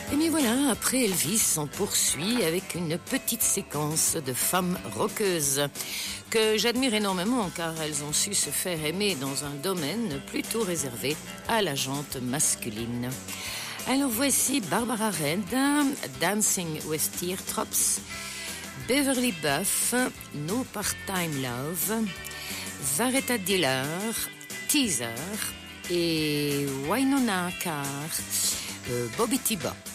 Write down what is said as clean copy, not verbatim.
Et bien voilà, après Elvis, on poursuit avec une petite séquence de femmes rockeuses que j'admire énormément car elles ont su se faire aimer dans un domaine plutôt réservé à la jante masculine. Alors voici Barbara Red, Dancing with Teardrops, Beverly Buff, No Part-Time Love, Varetta Diller, Teaser et Wynonna Carr, Bobby T. Bop.